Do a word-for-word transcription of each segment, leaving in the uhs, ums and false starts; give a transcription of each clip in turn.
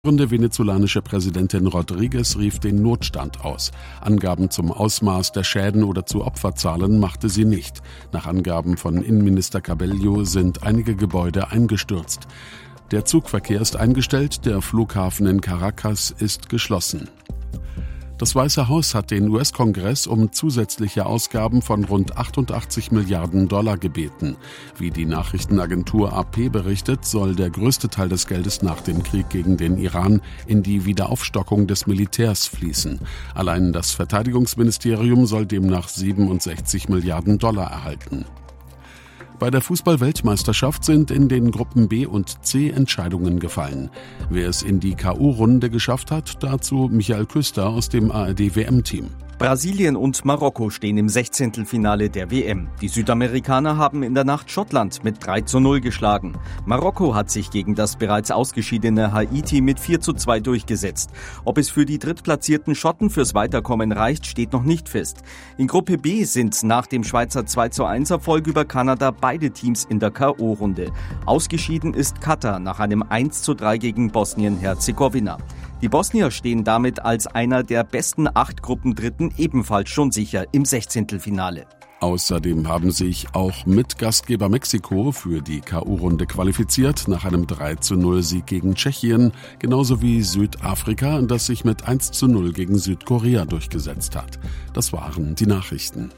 Die venezolanische Präsidentin Rodriguez rief den Notstand aus. Angaben zum Ausmaß der Schäden oder zu Opferzahlen machte sie nicht. Nach Angaben von Innenminister Cabello sind einige Gebäude eingestürzt. Der Zugverkehr ist eingestellt, der Flughafen in Caracas ist geschlossen. Das Weiße Haus hat den U S-Kongress um zusätzliche Ausgaben von rund achtundachtzig Milliarden Dollar gebeten. Wie die Nachrichtenagentur A P berichtet, soll der größte Teil des Geldes nach dem Krieg gegen den Iran in die Wiederaufstockung des Militärs fließen. Allein das Verteidigungsministerium soll demnach siebenundsechzig Milliarden Dollar erhalten. Bei der Fußball-Weltmeisterschaft sind in den Gruppen B und C Entscheidungen gefallen. Wer es in die K O-Runde geschafft hat, dazu Michael Küster aus dem A R D-W M-Team. Brasilien und Marokko stehen im Sechzehntelfinale der W M. Die Südamerikaner haben in der Nacht Schottland mit drei zu null geschlagen. Marokko hat sich gegen das bereits ausgeschiedene Haiti mit vier zu zwei durchgesetzt. Ob es für die drittplatzierten Schotten fürs Weiterkommen reicht, steht noch nicht fest. In Gruppe B sind nach dem Schweizer zwei zu eins Erfolg über Kanada beide Teams in der K O-Runde. Ausgeschieden ist Katar nach einem eins zu drei gegen Bosnien-Herzegowina. Die Bosnier stehen damit als einer der besten acht Gruppendritten ebenfalls schon sicher im Sechzehntelfinale. Außerdem haben sich auch Mitgastgeber Mexiko für die K O-Runde qualifiziert, nach einem drei zu null Sieg gegen Tschechien, genauso wie Südafrika, das sich mit eins zu null gegen Südkorea durchgesetzt hat. Das waren die Nachrichten.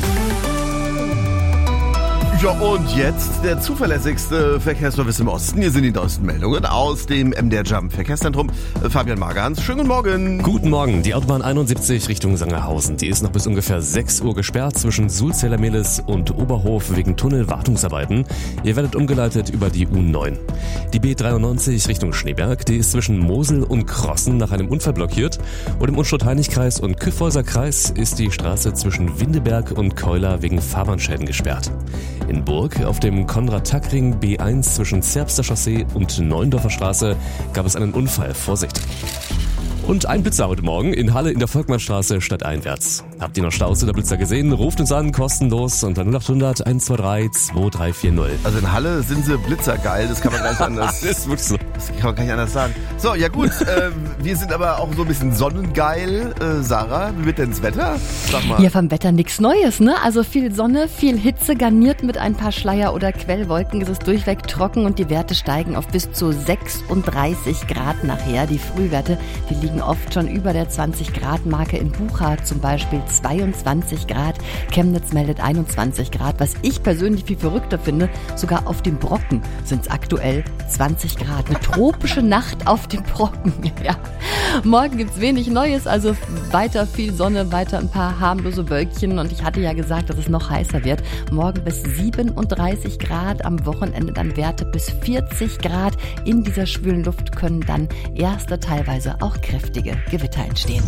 Ja, und jetzt der zuverlässigste Verkehrsservice im Osten. Hier sind die neuesten Meldungen aus dem M D R Jump Verkehrszentrum. Fabian Magerhans, schönen guten Morgen. Guten Morgen. Die Autobahn einundsiebzig Richtung Sangerhausen. Die ist noch bis ungefähr sechs Uhr gesperrt zwischen Sulzeller-Mehlis und Oberhof wegen Tunnelwartungsarbeiten. Ihr werdet umgeleitet über die U neun. Die B dreiundneunzig Richtung Schneeberg, die ist zwischen Mosel und Krossen nach einem Unfall blockiert. Und im Unstrut-Heinig-Kreis und Kyffhäuser Kreis ist die Straße zwischen Windeberg und Keuler wegen Fahrbahnschäden gesperrt. In Burg auf dem Konrad-Tack-Ring B eins zwischen Zerbster Chaussee und Neuendorfer Straße gab es einen Unfall. Vorsicht! Und ein Blitzer heute Morgen in Halle in der Volkmannstraße stadteinwärts. Habt ihr noch Staus oder Blitzer gesehen? Ruft uns an, kostenlos unter null acht hundert eins zwei drei zwei drei vier null. Also in Halle sind sie blitzergeil, das kann man gar nicht anders. Das ist wirklich so. Das kann man gar nicht anders sagen. So, ja gut, äh, wir sind aber auch so ein bisschen sonnengeil. Äh, Sarah, wie wird denn das Wetter? Sag mal. Ja, vom Wetter nichts Neues, ne? Also viel Sonne, viel Hitze, garniert mit ein paar Schleier- oder Quellwolken. Es ist durchweg trocken und die Werte steigen auf bis zu sechsunddreißig Grad nachher. Die Frühwerte, die liegen oft schon über der zwanzig Grad Marke. In Bucha zum Beispiel zweiundzwanzig Grad. Chemnitz meldet einundzwanzig Grad. Was ich persönlich viel verrückter finde, sogar auf dem Brocken sind es aktuell zwanzig Grad. Eine tropische Nacht auf dem Brocken. Ja. Morgen gibt's wenig Neues, also weiter viel Sonne, weiter ein paar harmlose Wölkchen. Und ich hatte ja gesagt, dass es noch heißer wird. Morgen bis siebenunddreißig Grad, am Wochenende dann Werte bis vierzig Grad. In dieser schwülen Luft können dann erste, teilweise auch kräftige Gewitter entstehen.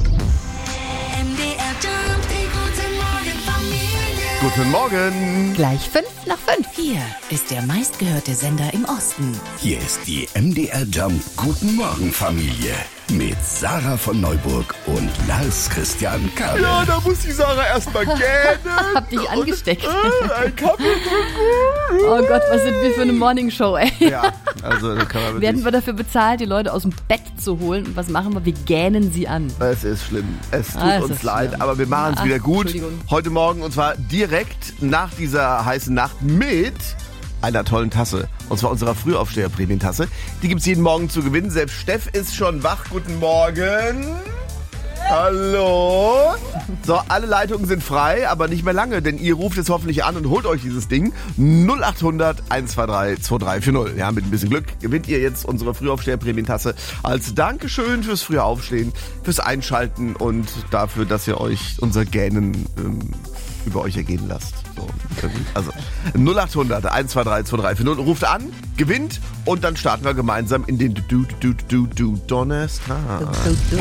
Guten Morgen. Gleich fünf nach fünf. Hier ist der meistgehörte Sender im Osten. Hier ist die M D R Jump Guten Morgen Familie mit Sarah von Neuburg und Lars Christian Kabel. Ja, da muss die Sarah erstmal gähnen. Hab dich angesteckt. Und, äh, ein Kaffee. Oh Gott, was sind wir für eine Morningshow, ey. Ja, also das kann man wirklich. Werden wir dafür bezahlt, die Leute aus dem Bett zu holen? Und was machen wir? Wir gähnen sie an. Es ist schlimm. Es tut Ah, es uns ist leid, schlimm. aber wir machen es Ach, wieder gut. Entschuldigung. Heute Morgen und zwar direkt nach dieser heißen Nacht mit einer tollen Tasse. Und zwar unserer Frühaufsteher-Prämientasse. Die gibt's jeden Morgen zu gewinnen. Selbst Steff ist schon wach. Guten Morgen. Hallo. So, alle Leitungen sind frei, aber nicht mehr lange, denn ihr ruft jetzt hoffentlich an und holt euch dieses Ding. null acht hundert eins zwei drei zwei drei vier null. Ja, mit ein bisschen Glück gewinnt ihr jetzt unsere Frühaufsteher-Prämientasse als Dankeschön fürs frühe Aufstehen, fürs Einschalten und dafür, dass ihr euch unser Gähnen ähm, über euch ergehen lasst. So, also null acht hundert eins zwei drei zwei drei vier null. Ruft an, gewinnt und dann starten wir gemeinsam in den Du-Du-Du-Du-Du Donnerstag.